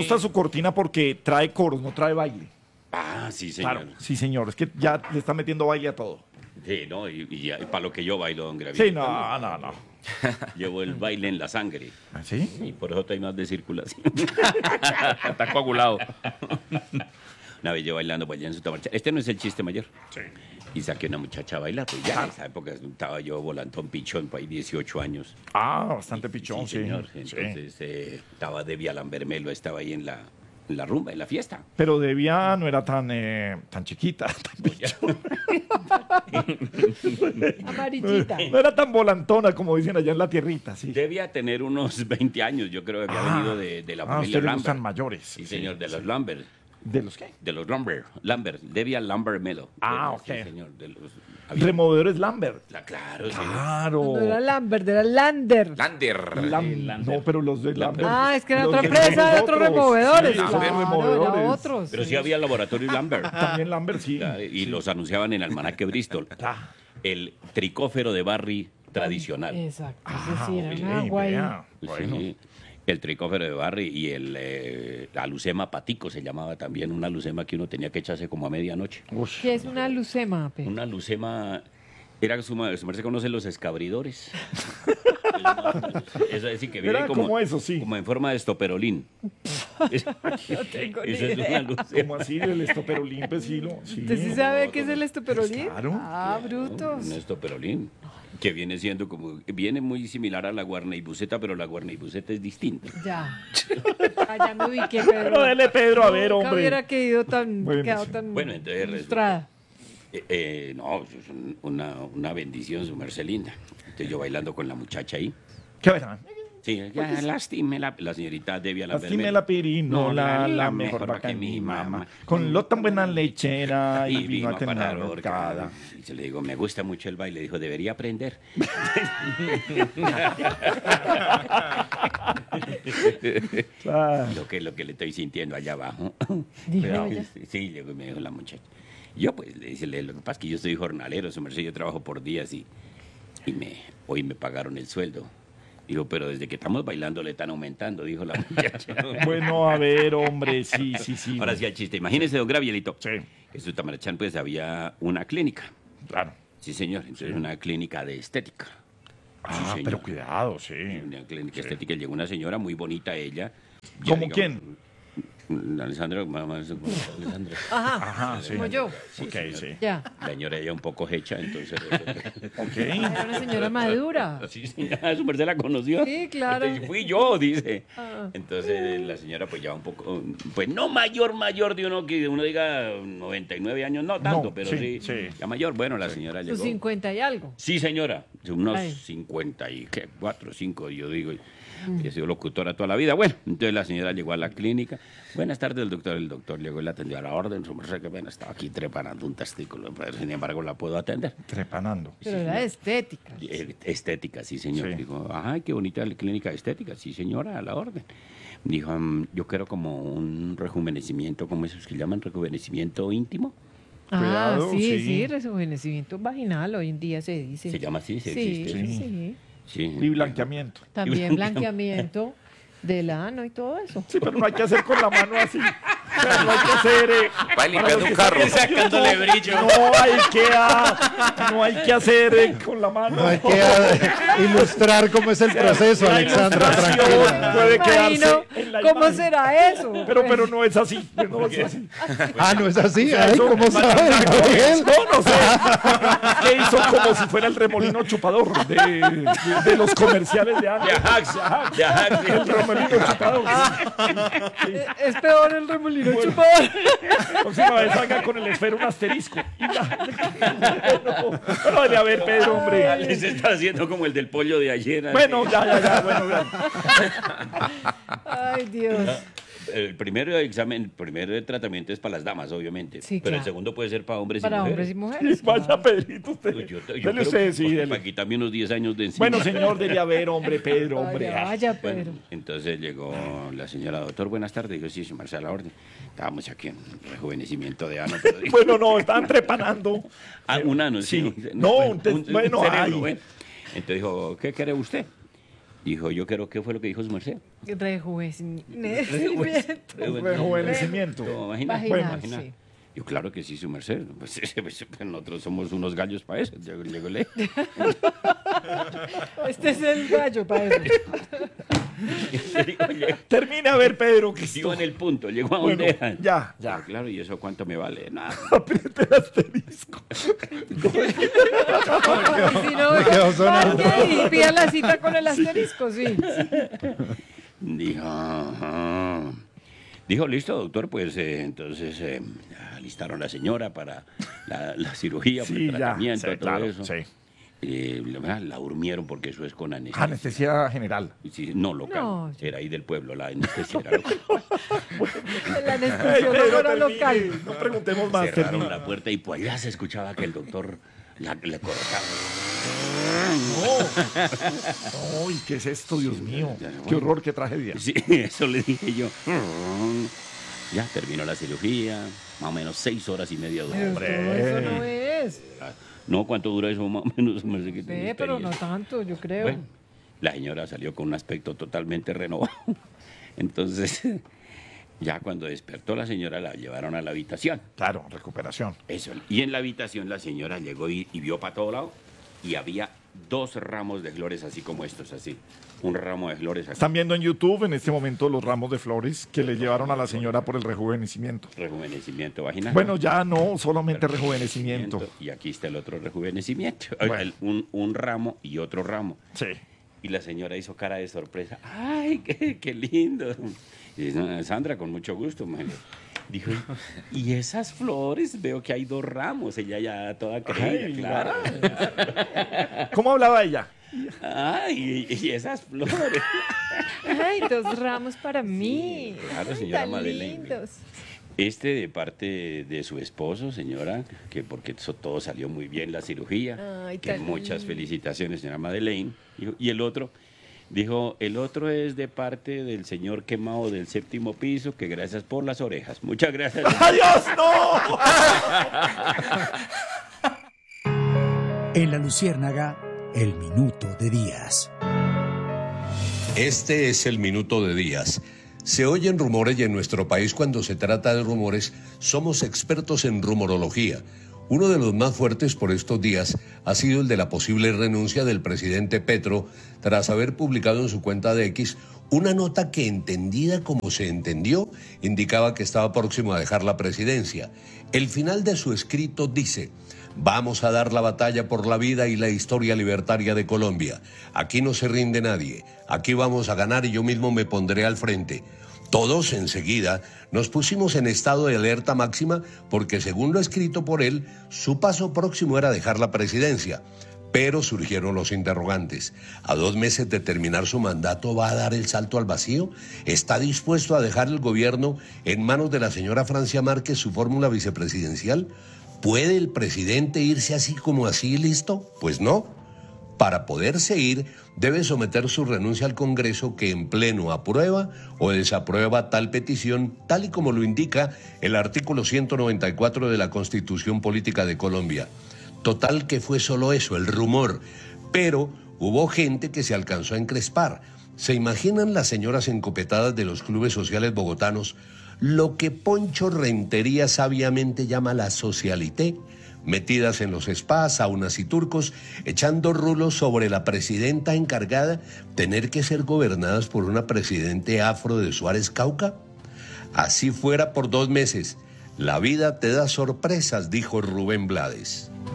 gusta su cortina porque trae coros, no trae baile. Ah, sí, señor. Claro, sí, señor. Es que ya le está metiendo baile a todo. Sí, ¿no? Y para lo que yo bailo, don Gravito. Sí, no. Llevo el baile en la sangre. ¿Ah, sí? Y por eso hay más de circulación. Está coagulado. Una vez yo bailando por allá en su tamarcha. Este no es el chiste mayor. Sí. Y saqué una muchacha a bailar. Pues ya en esa época estaba yo volantón pichón, por ahí 18 años. Ah, bastante pichón, sí. Señor. Sí. Entonces estaba Debbie Lambermelo, estaba ahí en la rumba, en la fiesta. Pero Devia no era tan chiquita, tan pichón. Amarillita. No era tan volantona como dicen allá en la tierrita, sí. Debía tener unos 20 años, yo creo que había venido de la a familia ustedes les Lambert. gustan mayores. Sí, señor, de los Lambert. ¿De los qué? De los Lambert. Debia Lambert Melo. Ah, Sí, ok. señor. Removedores Lambert. Claro, señor. Claro. No era Lambert, era Lander. Lander. No, pero los de Lambert. Ah, es que era Los otra de empresa de otros nosotros. removedores. Sí, Claro, esos era removedores. otros. Pero sí había laboratorio Lambert. También Lambert, sí. Claro, y los anunciaban en el almanaque Bristol. Ah. El tricófero de Barry tradicional. Exacto. Ah, Ese sí, era ok, un agua ahí. vea. Bueno. Sí, el tricófero de Barry y la alucema patico se llamaba también, una alucema que uno tenía que echarse como a medianoche. Ush. ¿Qué es una lucema, Pe? Una alucema, era su merced conoce los escabridores. Eso es decir, que viene Era como eso, sí. como en forma de estoperolín. tengo ni Esa es idea. una alucema. Como así, el estoperolín, pues sí. ¿Usted sí sabe qué es el estoperolín? Claro. Ah, brutos. Un estoperolín. Que viene siendo viene muy similar a la guarneibuseta, pero la guarneibuseta es distinta. Ya. Allá me ubiqué, Pedro. Pero dele, Pedro, a ver, Nunca hombre. hubiera quedado tan, Bueno, quedado sí. tan Bueno, entonces ilustrada. No, es una bendición, su merced linda. Entonces yo bailando con la muchacha ahí. ¿Qué verán? Sí, ya, lastime la señorita Devia Lastime la pirinola, la mejor vaca que mi mamá. Con lo tan buena lechera y vino a tener horcada. Y se le digo, me gusta mucho el baile. Dijo, debería aprender. Ah, lo que le estoy sintiendo allá abajo. Dijo Pero, ella. sí, me dijo la muchacha. Yo pues le dije, lo que pasa es que yo soy jornalero, su merced, yo trabajo por días y hoy me pagaron el sueldo. Dijo, pero desde que estamos bailando le están aumentando, dijo la muchacha. bueno, a ver, hombre, sí. Ahora sí el chiste. Imagínese, don Gravielito, Sí, que en su Tamarachán pues había una clínica. claro. Sí, señor. Entonces una clínica de estética. Ah, señor. pero cuidado, sí. Una clínica estética. Llegó una señora muy bonita ella. Ya, ¿Cómo digamos, quién? Alessandra, mamá, Alessandra. Ajá, sí. como yo. Ok, sí. Ya. La señora ella un poco hecha, entonces... Ok. Era una señora madura. Sí, señora, su merced la conoció. Sí, claro. Entonces, fui yo, dice. Ah. Entonces la señora pues ya un poco, pues no mayor de uno que uno diga 99 años, no tanto, No, pero sí, sí, sí. ya mayor. Bueno, la señora Sus llegó. 50 y algo. Sí, señora, unos Ay. 54, 5, yo digo. He sido locutora toda la vida. Bueno, entonces la señora llegó a la clínica. Buenas tardes, el doctor. El doctor llegó y la atendió a la orden. Su merced, que pena, estaba aquí trepanando un testículo. Pero, sin embargo, la puedo atender. Trepanando. Pero era de estética. Estética, sí, señor. Sí. Dijo, ay, qué bonita la clínica estética. Sí, señora, a la orden. Dijo, yo quiero como un rejuvenecimiento, como esos que llaman rejuvenecimiento íntimo. Ah, Cuidado, sí, sí. sí, rejuvenecimiento vaginal hoy en día se dice. Se llama así, se Sí, existe. sí. Sí. Y blanqueamiento. También blanqueamiento del ano y todo eso. Sí, pero no hay que hacer con la mano así. O sea, no hay que hacer. Va limpiando un carro. Sacándole brillo. No hay que hacer con la mano. No hay que ilustrar cómo es el proceso, La Alexandra, ilustración tranquila. puede Imagino, quedarse en la ¿cómo imagen. será eso? Pero no es así. No es así. Ah, no es así. sea, Ay, eso- ¿cómo sabe, Gabriel? No sé. Que hizo como si fuera el remolino chupador de los comerciales de antes. De Ajax, sí. El remolino chupador. Es peor el remolino chupador. Próxima vez salga con el esfero un asterisco. Y ya. No debe haber, Pedro, hombre. Les está haciendo como el del pollo de ayer. Bueno, ya, bueno, ya. Ay, Dios. El primer tratamiento es para las damas, obviamente. Sí, pero el claro. segundo puede ser para hombres Para y hombres mujeres. y mujeres. Vaya, Pedrito, usted. Yo Dele creo usted, que, sí, porque dele. para quitarme unos 10 años de encima. Bueno, señor, debe haber, hombre, Pedro, hombre. Vaya, Bueno, Pedro. entonces llegó la señora, doctor, buenas tardes. Digo, sí, su merced, a la orden. Estábamos aquí en rejuvenecimiento de ano. Pero Bueno, no, están trepanando. un ano, Sí. sí. No, un bueno, cerebro, ay. bueno. Entonces dijo, ¿qué quiere usted? Dijo, yo creo que fue lo que dijo su merced. Rejuvenecimiento. Vaginal, sí. Yo, claro que sí, su merced. Pues, nosotros somos unos gallos para eso. Llegó ley. Este es el gallo para eso. Termina a ver, Pedro, que Llegó en el punto, llegó a donde Bueno, eran. ya. Claro, ¿y eso cuánto me vale? Nada. Apriete el asterisco. Y si no, Me quedó sonando. vaya y pida la cita con el asterisco, sí. Dijo, listo, doctor, pues entonces alistaron a la señora para la cirugía, para Sí, el ya. tratamiento, Sí, todo claro, eso. sí. La durmieron porque eso es con anestesia. Anestesia general. Sí, no local, No, sí. era ahí del pueblo, la anestesia era local. El anestesiólogo era local. No preguntemos más. Cerraron termina. la puerta y pues allá se escuchaba que el doctor le cortaba. Uy, ¿qué es esto, Dios mío? Bueno. Qué horror, qué tragedia. Sí, eso le dije yo. Ya terminó la cirugía, más o menos 6 horas y media duró. Pero todo eso no es. No, ¿cuánto dura eso? Más o menos. Me sé que tiene Ve, pero no experiencia. tanto, yo creo. Bueno, la señora salió con un aspecto totalmente renovado. Entonces, ya cuando despertó la señora, la llevaron a la habitación. Claro, recuperación. Eso. Y en la habitación la señora llegó y vio para todo lado y había 2 ramos de flores así como estos, así. Un ramo de flores aquí. Están viendo en YouTube en este momento los ramos de flores que le llevaron a la señora por el rejuvenecimiento. Rejuvenecimiento vaginal. Bueno, ya no, solamente rejuvenecimiento. Y aquí está el otro rejuvenecimiento. Bueno. Un ramo y otro ramo. Sí. Y la señora hizo cara de sorpresa. ¡Ay, qué lindo! Y dice, Sandra, con mucho gusto. Dijo, ¿y esas flores? Veo que hay 2 ramos. Ella ya toda creída, Ay, claro. ¿Cómo hablaba ella? ¡Ay, y esas flores! Ay, 2 ramos para mí. Claro, Ay, señora tan Madeleine. lindos. De parte de su esposo, señora, que porque todo salió muy bien, la cirugía. Ay, Que tan muchas lindo. felicitaciones, señora Madeleine. Y el otro, dijo, el otro es de parte del señor quemado del 7º piso, que gracias por las orejas. Muchas gracias. ¡Adiós, no! En La Luciérnaga, el minuto de Díaz. Este es el minuto de Díaz. Se oyen rumores y en nuestro país cuando se trata de rumores somos expertos en rumorología. Uno de los más fuertes por estos días ha sido el de la posible renuncia del presidente Petro tras haber publicado en su cuenta de X una nota que, entendida como se entendió, indicaba que estaba próximo a dejar la presidencia. El final de su escrito dice: vamos a dar la batalla por la vida y la historia libertaria de Colombia. Aquí no se rinde nadie. Aquí vamos a ganar y yo mismo me pondré al frente. Todos enseguida nos pusimos en estado de alerta máxima porque, según lo escrito por él, su paso próximo era dejar la presidencia. Pero surgieron los interrogantes. ¿A 2 meses de terminar su mandato va a dar el salto al vacío? ¿Está dispuesto a dejar el gobierno en manos de la señora Francia Márquez, su fórmula vicepresidencial? ¿Puede el presidente irse así como así, listo? Pues no. Para poderse ir, debe someter su renuncia al Congreso, que en pleno aprueba o desaprueba tal petición, tal y como lo indica el artículo 194 de la Constitución Política de Colombia. Total que fue solo eso, el rumor, pero hubo gente que se alcanzó a encrespar. ¿Se imaginan las señoras encopetadas de los clubes sociales bogotanos lo que Poncho Rentería sabiamente llama la socialité? Metidas en los spas, saunas y turcos, echando rulos sobre la presidenta encargada, tener que ser gobernadas por una presidente afro de Suárez Cauca. Así fuera por 2 meses. La vida te da sorpresas, dijo Rubén Blades.